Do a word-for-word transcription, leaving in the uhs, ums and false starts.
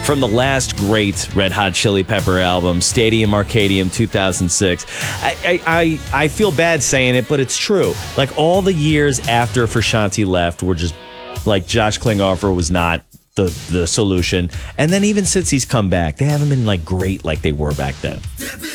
from the last great Red Hot Chili Pepper album, Stadium Arcadium two thousand six. I, I, I, I feel bad saying it, but it's true. Like, all the years after Frusciante left were just like Josh Klinghoffer was not the, the solution. And then even since he's come back, they haven't been like great like they were back then.